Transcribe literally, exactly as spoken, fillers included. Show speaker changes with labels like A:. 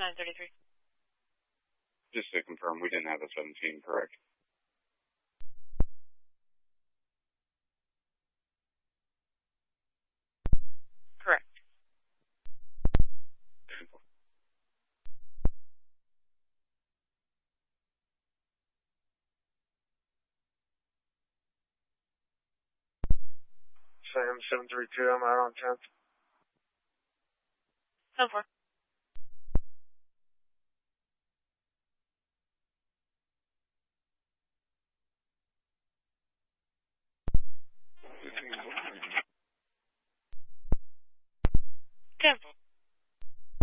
A: nine thirty-three.
B: Just to confirm, we didn't have a seventeen, correct?
A: Correct.
C: Sam seven three two, I'm out on tenth.
A: seven four.